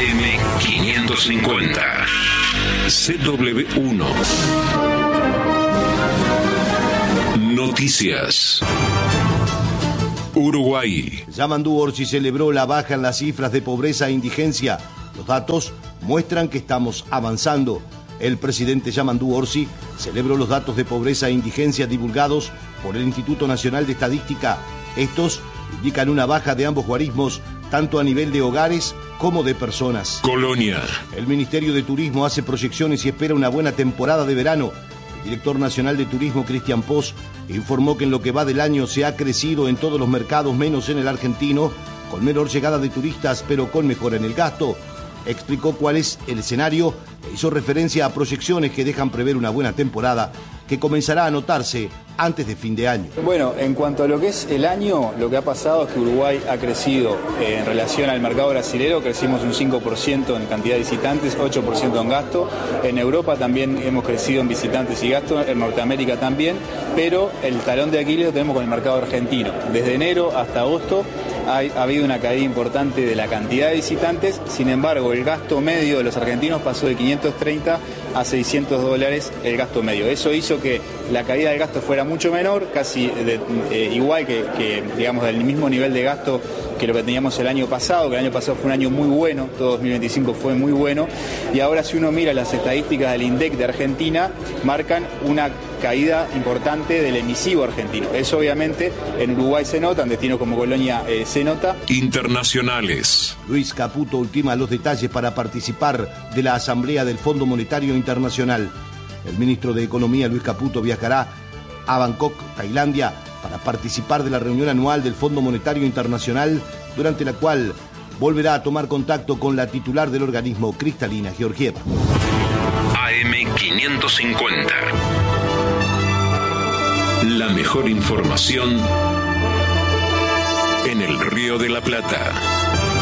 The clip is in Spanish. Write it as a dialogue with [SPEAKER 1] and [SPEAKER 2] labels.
[SPEAKER 1] AM550. CW1. Noticias. Uruguay.
[SPEAKER 2] Yamandu Orsi celebró la baja en las cifras de pobreza e indigencia. Los datos muestran que estamos avanzando. El presidente Yamandu Orsi celebró los datos de pobreza e indigencia divulgados por el Instituto Nacional de Estadística. Estos indican una baja de ambos guarismos, tanto a nivel de hogares como de personas.
[SPEAKER 1] Colonia.
[SPEAKER 2] El Ministerio de Turismo hace proyecciones y espera una buena temporada de verano. El director nacional de Turismo, Cristian Poz, informó que en lo que va del año se ha crecido en todos los mercados, menos en el argentino, con menor llegada de turistas, pero con mejora en el gasto. Explicó cuál es el escenario e hizo referencia a proyecciones que dejan prever una buena temporada que comenzará a notarse antes de fin de año.
[SPEAKER 3] Bueno, en cuanto a lo que es el año, lo que ha pasado es que Uruguay ha crecido en relación al mercado brasilero, crecimos un 5% en cantidad de visitantes, 8% en gasto. En Europa también hemos crecido en visitantes y gasto, en Norteamérica también, pero el talón de Aquiles lo tenemos con el mercado argentino. Desde enero hasta agosto ha habido una caída importante de la cantidad de visitantes, sin embargo el gasto medio de los argentinos pasó de 530 a $600 el gasto medio. Eso hizo que la caída del gasto fuera mucho menor, casi igual que digamos del mismo nivel de gasto que lo que teníamos el año pasado, que el año pasado fue un año muy bueno, todo 2025 fue muy bueno, y ahora si uno mira las estadísticas del INDEC de Argentina, marcan una caída importante del emisivo argentino. Eso obviamente en Uruguay se nota, en destinos como Colonia se nota.
[SPEAKER 1] Internacionales.
[SPEAKER 2] Luis Caputo ultima los detalles para participar de la Asamblea del Fondo Monetario Internacional. El ministro de Economía, Luis Caputo, viajará a Bangkok, Tailandia, para participar de la reunión anual del Fondo Monetario Internacional, durante la cual volverá a tomar contacto con la titular del organismo, Cristalina Georgieva.
[SPEAKER 1] AM550. La mejor información en el Río de la Plata.